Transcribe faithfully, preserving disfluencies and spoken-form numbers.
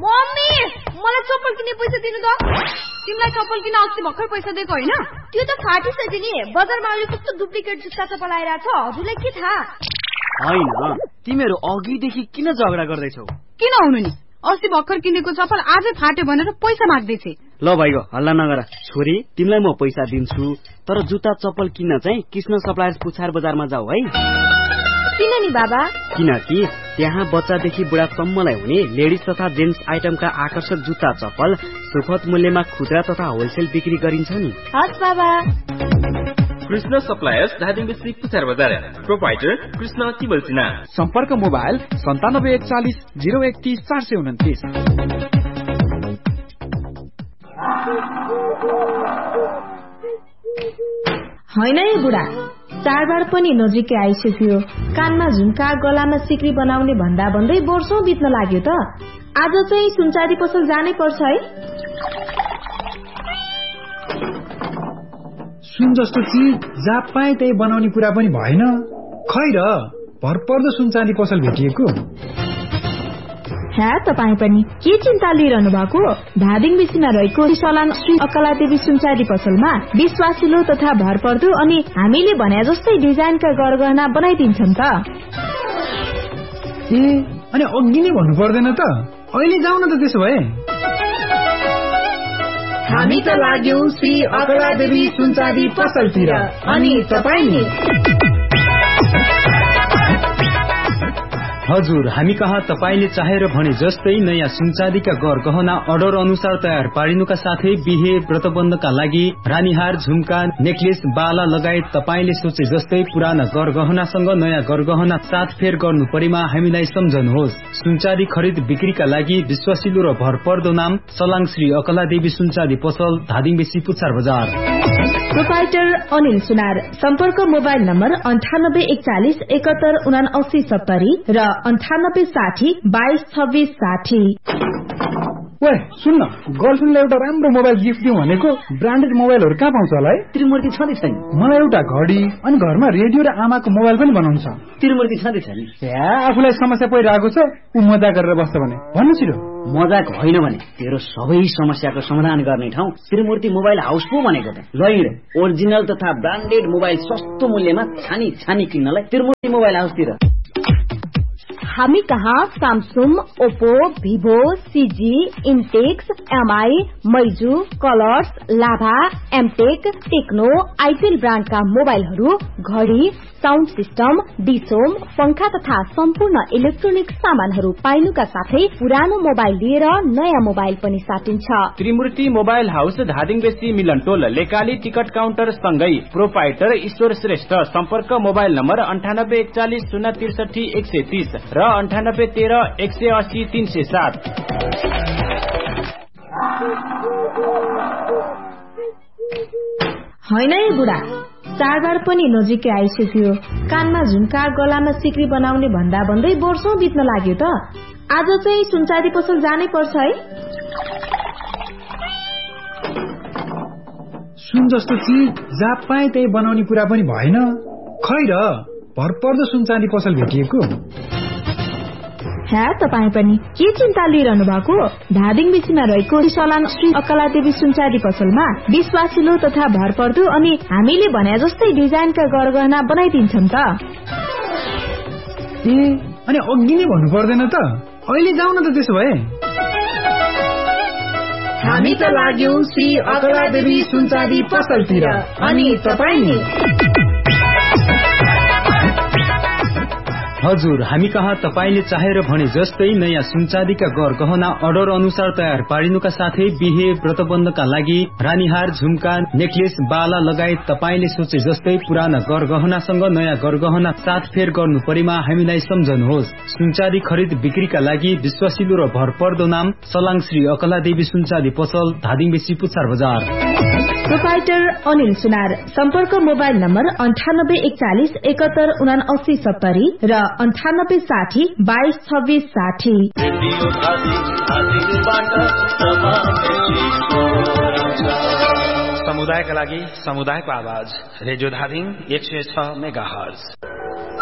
Mummy मलाई चप्पल किन्ने पैसा दिनु त। तिमीलाई चप्पल किन्न अस्ति भर्खर पैसा दिएको होइन? त्यो त फाटिसक्यो नि। बजारमा अहिले कस्तो डुप्लिकेट जुत्ता चप्पल आइरहेछ, हजुरलाई के थाहा? होइन, तिमीहरू अघिदेखि किन झगडा गर्दैछौ? किन हुनु नि, अस्ति भर्खर किनेको चप्पल आजै फाट्यो भनेर पैसा माग्दैथे। ल भाइको हल्ला नगर। छोरी तिमीलाई म पैसा दिन्छु, तर जुत्ता चप्पल किन्न चाहिँ कृष्ण सप्लायर्स पुछार बजारमा जाऊ है। किन नि बाबा? किनकि त्यहाँ बच्चादेखि बुढासम्मलाई हुने लेडिज तथा जेन्ट्स आइटमका आकर्षक जुत्ता चप्पल सुपथ मूल्यमा खुद्रा तथा होलसेल बिक्री गरिन्छ नि। हस् बाबा। कृष्ण सप्लायर्स धादिङ बेसी पुछार बजार। प्रोपाइटर कृष्ण तिमल सिन्हा। सम्पर्क मोबाइल सन्तानब्बे एकचालिस जिरो एकतिस चार सय उन्तिस। होइन है बुढा, चाडबाड पनि नजिकै आइसक्यो। कानमा झुम्का, गलामा सिक्री बनाउने भन्दा भन्दै वर्षौं बित्न लाग्यो त। आज चाहिँ सुनचाँदी पसल जानै पर्छ है। सुन जस्तो चिज जहाँ पाए त्यही बनाउने कुरा पनि भएन। खै र भरपर्दो सुनचाँदी पसल भेटिएको। ह्या तपाईँ पनि के चिन्ता लिइरहनु भएको? धादिङ बेसीमा रहेको सलाङ श्री अकलादेवी सुनचाँदी पसलमा विश्वासिलो तथा भरपर्दो अनि हामीले भने जस्तै डिजाइनका गरगहना बनाइदिन्छन् त। ए अनि अघि नै भन्नु पर्दैन त? अहिले जाउँ न त त्यसो भए। हामी त लाग्यौं श्री अकलादेवी सुनचाँदी पसलतिर, अनि तपाईँ नि? हजुर, हामी कहाँ तपाईले चाहेर भने जस्तै नयाँ सुनचाँदीका गरगहना अर्डर अनुसार तयार पारिनुका साथै बिहे व्रतबन्धका लागि रानीहार, झुम्का, नेकलेस, बाला लगायत तपाईले सोचे जस्तै पुराना गरगहनासँग नयाँ गरगहना साथ फेर गर्नु परेमा हामीलाई सम्झनुहोस्। सुनचाँदी खरिद बिक्रीका लागि विश्वासिलो र भरपर्दो नाम सलाङ श्री अकलादेवी सुनचाँदी पसल, धादिङ बेसी पुछार बजार। प्रोपाइटर अनिल सुनार। सम्पर्क मोबाइल नम्बर अन्ठानब्बे एकचालिस एकहत्तर उना अस्सी सत्तरी र अन्ठानब्बे साठी बाइस छब्बीस साठी। ओए सुन्न, गर्लफ्रेन्डलाई एउटा राम्रो मोबाइल गिफ्ट दिउँ भनेको। ब्रान्डेड मोबाइलहरू कहाँ पाउँछ होला है? त्रिमूर्ति छँदै छैन? मलाई एउटा घडी अनि घरमा रेडियो र आमाको मोबाइल पनि बनाउनु छ। त्रिमूर्ति छँदै छैन? या आफूलाई समस्या परिरहेको छ, ऊ मजा गरेर बस्छ भने भन्नु छिटो। मजाक होइन भने तेरो सबै समस्याको समाधान गर्ने ठाउँ त्रिमूर्ति मोबाइल हाउस पो भनेको त। लैर ओरिजिनल तथा ब्रान्डेड मोबाइल सस्तो मूल्यमा छानी छानी किन्नलाई त्रिमूर्ति मोबाइल हाउसतिर। हामी कहाँ सामसुङ, ओप्पो, भिभो, सिजी, इन्टेक्स, एमआई, मैजू, कलर्स, लाभा, एमटेक, टेक्नो, आइटेल ब्रान्डका मोबाइलहरू, घडी, साउन्ड सिस्टम, डिसोम, पंखा तथा सम्पूर्ण इलेक्ट्रोनिक सामानहरू पाइनुका साथै पुरानो मोबाइल लिएर नयाँ मोबाइल पनि साटिन्छ। त्रिमूर्ति मोबाइल हाउस धादिङ बेसी मिलनटोल लेकाली टिकट काउन्टर सँगै प्रोपाइटर ईश्वर श्रेष्ठ। सम्पर्क मोबाइल नम्बर अन्ठानब्बे एकचालिस शून्य त्रिसठी एक सय तीस र अन्ठानब्बे तेह्र एक सय अस्सी तीन सय सात। होइन है बुढा, चाडबाड पनि नजिकै आइसक्यो। कानमा झुम्का, गलामा सिक्री बनाउने भन्दा भन्दै वर्षौं बित्न लाग्यो त। आज चाहिँ सुनचाँदी पसल जानै पर्छ है। सुन जस्तो चिज जहाँ पाए त्यही बनाउने कुरा पनि भएन। खै र भरपर्दो सुनचाँदी पसल भेटिएको। ह्या तपाईँ पनि के चिन्ता लिइरहनु भएको? धादिङ बेसीमा रहेको सलाङ श्री अकलादेवी सुनचाँदी पसलमा विश्वासिलो तथा भरपर्दो अनि हामीले भने जस्तै डिजाइनका गरगहना बनाइदिन्छन् त। ए अनि अघि नै भन्नु पर्दैन त? अहिले जाउँ न त त्यसो भए। हामी त लाग्यौं श्री अकलादेवी सुनचाँदी पसलतिर, अनि तपाईँ नि? हजुर, हामी कहाँ तपाईले चाहेर भने जस्तै नयाँ सुनचाँदीका गरगहना अर्डर अनुसार तयार पारिनुका साथै बिहे व्रतबन्धका लागि रानीहार, झुम्का, नेकलेस, बाला लगायत तपाईले सोचे जस्तै पुराना गरगहनासँग नयाँ गरगहना साथ फेर गर्नु परेमा हामीलाई सम्झनुहोस्। सुनचाँदी खरिद बिक्रीका लागि विश्वासिलो र भरपर्दो नाम सलाङ श्री अकलादेवी सुनचाँदी पसल, धादिङ बेसी पुछार बजार। प्रोपाइटर अनिल सुनार। सम्पर्क मोबाइल नम्बर अन्ठानब्बे एकचालिस एकहत्तर उना अस्सी सत्तरी र अन्ठानब्बे साठी बाइस छब्बीस साठी। समुदायका लागि समुदायको आवाज रेडियो धादिङ एक सय छ मेगा हर्ज।